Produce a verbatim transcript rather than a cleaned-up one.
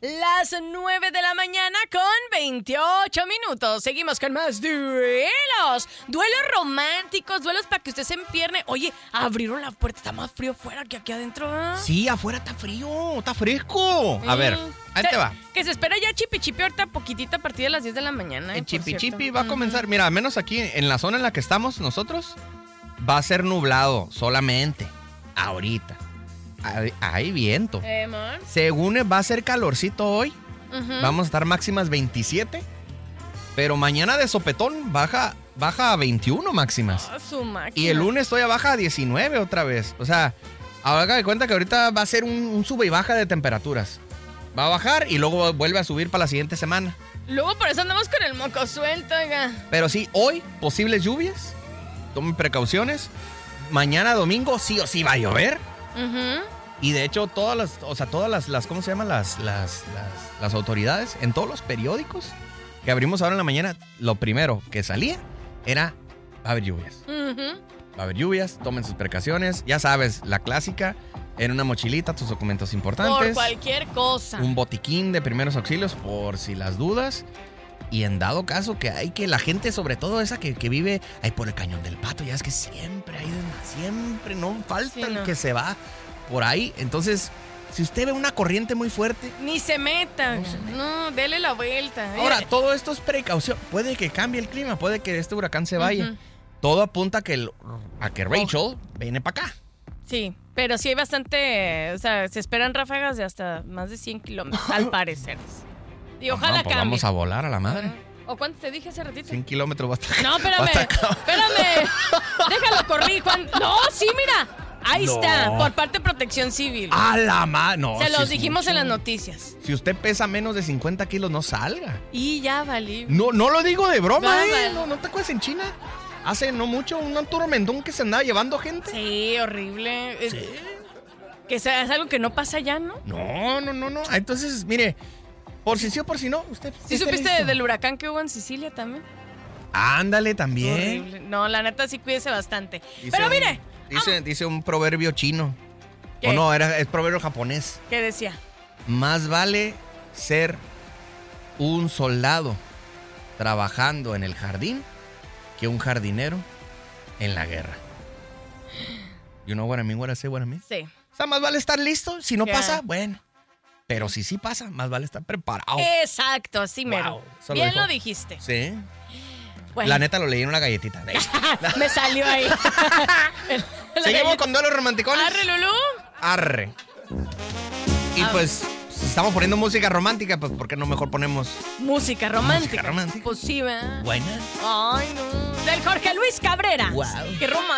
las nueve de la mañana con veintiocho minutos. Seguimos con más duelos. Duelos románticos, duelos para que usted se empierne. Oye, abrieron la puerta, está más frío fuera que aquí adentro, ¿eh? Sí, afuera está frío, está fresco. A mm. ver, ahí se, te va. Que se espera ya chipi chipi ahorita poquitito a partir de las diez de la mañana. El chipi chipi va a comenzar. Mira, al menos aquí en la zona en la que estamos nosotros, va a ser nublado solamente. Ahorita. Hay, hay viento. Eh, man. Según va a ser calorcito hoy, uh-huh. Vamos a estar máximas veintisiete. Pero mañana de sopetón baja, baja a veintiuno máximas. Oh, su máquina. Y el lunes todavía baja a diecinueve otra vez. O sea, haga de cuenta que ahorita va a ser un, un sube y baja de temperaturas. Va a bajar y luego vuelve a subir para la siguiente semana. Luego por eso andamos con el moco suelto, oiga. Pero sí, hoy posibles lluvias. Tomen precauciones. Mañana domingo sí o sí va a llover. Uh-huh. Y de hecho, todas las, o sea, todas las, las ¿cómo se llaman? Las, las, las, las autoridades, en todos los periódicos que abrimos ahora en la mañana, lo primero que salía era, va a haber lluvias. Uh-huh. Va a haber lluvias, tomen sus precauciones. Ya sabes, la clásica, en una mochilita, tus documentos importantes. Por cualquier cosa. Un botiquín de primeros auxilios, por si las dudas. Y en dado caso que hay que la gente, sobre todo esa que, que vive ahí por el Cañón del Pato, ya es que siempre hay, siempre no falta sí, el no. que se va por ahí. Entonces, si usted ve una corriente muy fuerte, ni se meta, no, se meta. no dele la vuelta. Ahora, eh. todo esto es precaución. Puede que cambie el clima, puede que este huracán se vaya. Uh-huh. Todo apunta a que, el, a que Rachel oh. viene para acá. Sí, pero sí hay bastante, o sea, se esperan ráfagas de hasta más de cien kilómetros, al parecer. Y ojalá no, pues cambie. Vamos a volar a la madre. Uh-huh. ¿O cuánto te dije hace ratito? cien kilómetros va a estar. No, espérame, espérame. Déjalo correr, Juan. No, sí, mira. Ahí no. está, por parte de Protección Civil. A la mano. Se los si dijimos en las noticias. Si usted pesa menos de cincuenta kilos, no salga. Y ya valí. No, no lo digo de broma, Va, ¿eh? vale. No, ¿no te acuerdas en China? Hace no mucho, un tormentón que se andaba llevando gente. Sí, horrible. Sí. Que sea, es algo que no pasa ya, ¿no? No, no, no, no. Entonces, mire, por si sí o por si no, usted... ¿Sí supiste listo? Del huracán que hubo en Sicilia también? Ándale, también. Horrible. No, la neta sí cuídese bastante. Dice Pero mire... Un, dice, dice un proverbio chino. ¿Qué? O no, era, es proverbio japonés. ¿Qué decía? Más vale ser un soldado trabajando en el jardín que un jardinero en la guerra. You know what I mean, what I say, what I mean? Sí. O sea, más vale estar listo. Si no yeah. pasa, bueno. Pero si sí pasa, más vale estar preparado. Exacto, así mero. Wow, Bien lo, lo dijiste. Sí. Bueno. La neta lo leí en una galletita. Me salió ahí. Seguimos con duelos romanticones. Arre, Lulú. Arre. Y ah. pues, si estamos poniendo música romántica, pues ¿por qué no mejor ponemos música romántica? Música romántica. Pues sí, ¿verdad? Buena. Ay, no. Del Jorge Luis Cabrera. Wow. Qué romántico.